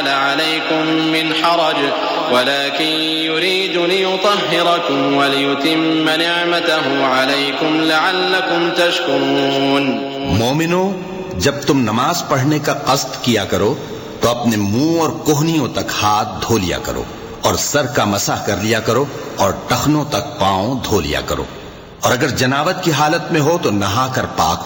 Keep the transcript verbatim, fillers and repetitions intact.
जअल अलैकुम मिन हरज वलाकिन युरीदु लियुतहिरकुम व लियुतिम्म निअमतहु अलैकुम लअल्लकुम तशकुरून। मोमिनो, जब तुम नमाज पढ़ने का कस्द किया करो तो अपने मुंह और कोहनियों तक हाथ धो लिया करो और सर का मसाह कर लिया करो और टखनों तक पांव धो लिया करो, और अगर जनाबत की हालत में हो तो नहाकर पाक